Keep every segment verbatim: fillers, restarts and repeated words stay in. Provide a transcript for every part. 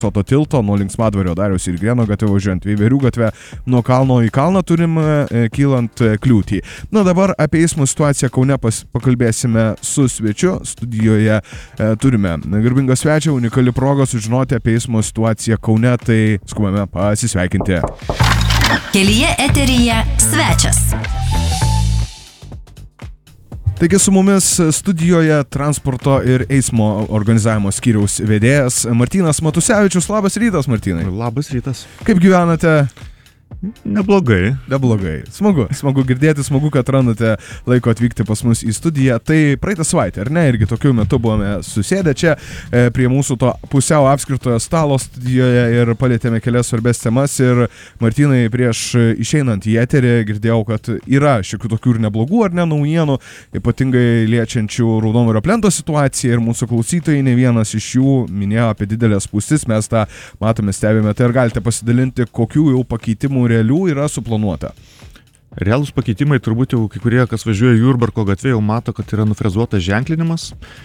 Soto tilto, nuo Linksmadvario Dariaus ir Grėno gatvę važiuojant Veiverių gatvę, nuo kalno į kalną turim e, kylant e, kliūtį. Na dabar apie eismo situaciją Kaune pas, pakalbėsime su svečiu. Studijoje e, turime garbingą svečią, unikali proga sužinoti apie eismo situaciją Kaune, tai skubame pasisveikinti. Kelyje eteryje svečias. Taigi su mumis studijoje transporto ir eismo organizavimo skyriaus vedėjas Martynas Matusevičius. Labas rytas, Martynai. Labas rytas. Kaip gyvenate? Neblogai. Neblogai. Smagu, smagu girdėti, smagu, kad randate laiko atvykti pas mus į studiją. Tai praeitą savaitę, ar ne, irgi tokiu metu buvome susėdę čia e, prie mūsų to pusiau apskritojo stalo studijoje ir palėtėme kelias svarbės temas. Ir Martynai, prieš išeinant į eterį girdėjau, kad yra šiokių tokių ir neblogų ar ne naujienų, ypatingai liečiančių Raudondvario plento situaciją, ir mūsų klausytojai ne vienas iš jų minėjo apie didelės spūstis. Mes tą matome, stebime. Tai ar galite pasidalinti, kokių jau pakeitimų realių yra suplanuota? Realūs pakeitimai turbūt jau kai kurie, kas važiuoja Jurbarko gatvė, jau mato, kad yra nufrezuotas ženklinimas.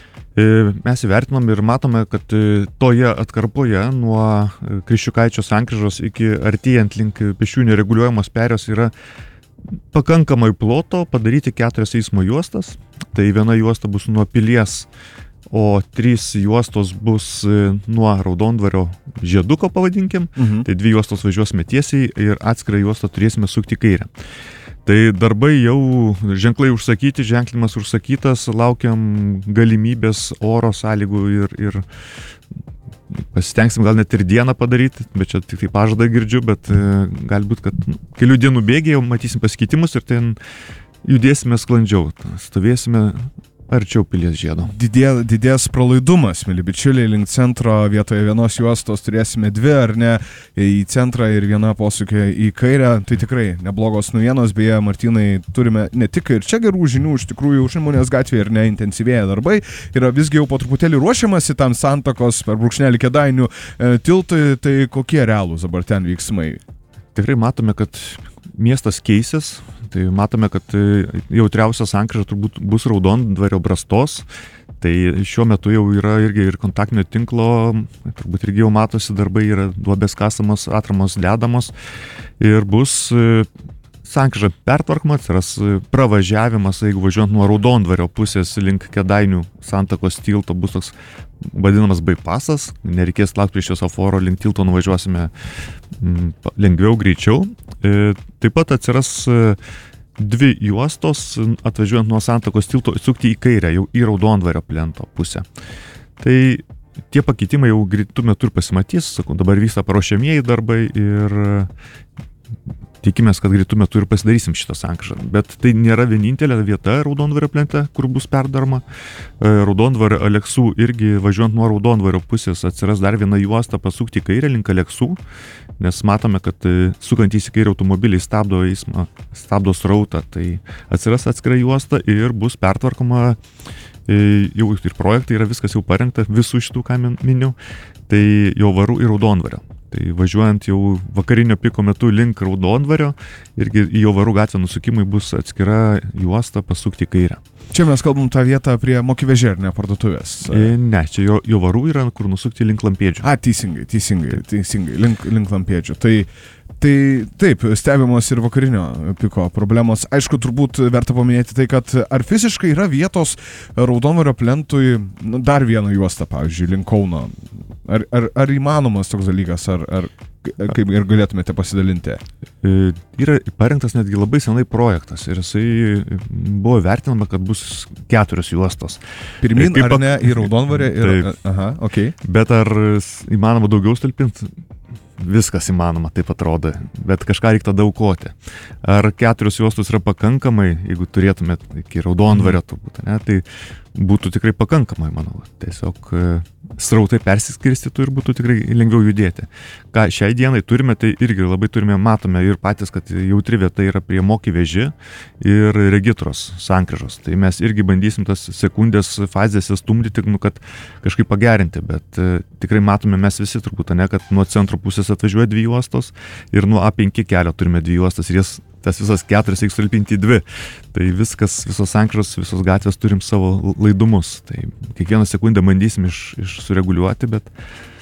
Mes įvertinam ir matome, kad toje atkarpoje nuo Kriščiukaičio sankryžos iki artėjant link pėsčiųjų nereguliuojamos perėjos yra pakankamai ploto padaryti keturias eismo juostas. Tai viena juosta bus nuo Pilies, o trys juostos bus nuo Raudondvario žieduko, pavadinkim. Mhm. Tai dvi juostos važiuosime tiesiai ir atskirą juostą turėsime sukti kairę. Tai darbai jau ženklai užsakyti, ženklinimas užsakytas, laukiam galimybės oro sąlygų ir, ir pasistengsim gal net ir dieną padaryti, bet čia tik tai pažadą girdžiu, bet galbūt, kad kelių dienų bėgiai jau matysim pasikeitimus ir ten judėsime sklandžiau, stovėsime arčiau Pilies žiedo. Didė, didės pralaidumas, mėly bičiuliai, link centro vietoje vienos juostos turėsime dvi, ar ne, į centrą ir viena posūkė į kairę. Tai tikrai neblogos naujienos, beje, Martynai, turime ne tik ir čia gerų žinių, iš tikrųjų Šimonies gatvėje ir neintensyvėja darbai, yra visgi jau po truputėlį ruošiamasi tam Santakos per brūkšnelį Kėdainių e, tiltui, tai kokie realūs dabar ten veiksmai? Tikrai matome, kad miestas keisis, tai matome, kad jautriausia sankryža turbūt bus Raudondvario Brastos, tai šiuo metu jau yra irgi ir kontaktinio tinklo, turbūt irgi jau matosi darbai, yra duobės kasamos, atramos dedamos ir bus sankryža pertvarkoma, atsiras pravažiavimas, jeigu važiuojant nuo Raudondvario pusės link Kėdainių Santakos tilto bus toks vadinamas bypassas, nereikės laukti prie šviesoforo, link tilto nuvažiuosime m, lengviau, greičiau. E, taip pat atsiras e, dvi juostos, atvažiuojant nuo Santakos tilto, sukti į kairę, jau į Raudondvario plento pusę. Tai tie pakeitimai jau greitų metų ir pasimatys, sakau, dabar vyksta paruošiamieji darbai ir tikimės, kad greitų metų ir pasidarysim šitą sankryžą. Bet tai nėra vienintelė vieta Raudondvario plente, kur bus perdaroma. Raudondvario Aleksų irgi važiuojant nuo Raudondvario pusės atsiras dar viena juosta pasukti į kairę link Aleksų, nes matome, kad sukantys į kairę automobiliai stabdo eismą, stabdo srautą. Tai atsiras atskira juosta ir bus pertvarkoma, jau ir projektai yra, viskas jau parengta, visų šitų, ką miniu, tai jau varu į Raudondvario. Tai važiuojant jau vakarinio piko metu link Raudondvario, irgi į Jovarų gatvę nusukimui bus atskira juosta pasukti į kairę. Čia mes kalbam tą vietą prie Mokyvežernė parduotuvės. E, ne, čia jo, Jovarų yra, kur nusukti link Lampėdžių. A, teisingai, teisingai, teisingai, link, link Lampėdžių. Tai, tai taip, stebimos ir vakarinio piko problemos. Aišku, turbūt verta paminėti tai, kad ar fiziškai yra vietos Raudondvario plentui nu, dar vieną juostą, pavyzdžiui, link Kauno. Ar, ar, ar įmanomas toks dalykas, ar, ar kaip ir galėtumėte pasidalinti? E, yra parengtas netgi labai senai projektas ir jisai buvo vertinama, kad bus keturios juostos. Pirmin e, ar ne į Raudondvarę? Ir, aha, okay. Bet ar įmanoma daugiau stalpinti? Viskas įmanoma, taip atrodo, bet kažką reikia tada aukoti. Ar keturios juostos yra pakankamai, jeigu turėtumėt iki Raudondvario, turbūt, ne, tai būtų tikrai pakankamai, manau. Tiesiog srautai persiskirstytų ir būtų tikrai lengviau judėti. Ką šiai dienai turime, tai irgi labai turime, matome ir patys, kad jautri vieta yra prie Mokyveži ir Regitros sankryžos. Tai mes irgi bandysim tas sekundės fazėse stumdyti, nu, kad kažkaip pagerinti, bet e, tikrai matome mes visi turbūt, ne, kad nuo centro pusės atvažiuoja dvi juostos ir nuo A penki kelio turime dvi juostas ir jas tas visas keturias reikia sulpinti į dvi. Tai viskas, visos sankryžos, visos gatvės turim savo laidumus. Tai kiekvieną sekundę bandysim iš, iš sureguliuoti, bet